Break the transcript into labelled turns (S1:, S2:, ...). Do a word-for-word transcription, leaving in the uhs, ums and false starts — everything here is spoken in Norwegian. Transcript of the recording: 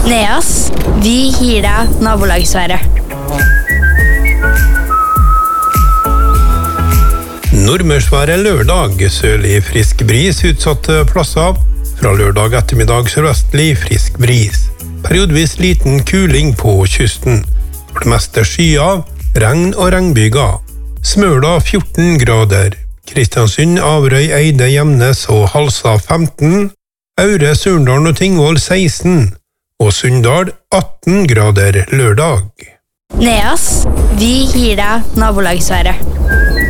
S1: Neas, vi gir deg nabolagsværet.
S2: Nordmørsværet lørdag, sørlig frisk bris utsatte plasser. Fra lørdag ettermiddag sørvestlig frisk bris. Periodvis liten kuling på kysten. For det meste skyer, regn og regnbyger. Smøla fjorten grader. Kristiansund, Averøy, Eide, Gjemnes og Halsa femten. Aure, Surndalen og Tingvoll seksten. Og Sunndal atten grader lørdag.
S1: Neas, vi gir deg nabolagsværet.